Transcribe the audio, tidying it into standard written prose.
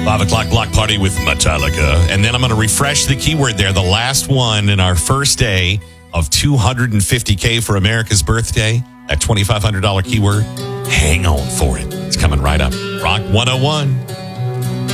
5 o'clock block party with Metallica. And then I'm going to refresh the keyword there. The last one in our first day of $250K for America's birthday. That $2,500 keyword. Hang on for it. It's coming right up. Rock 101.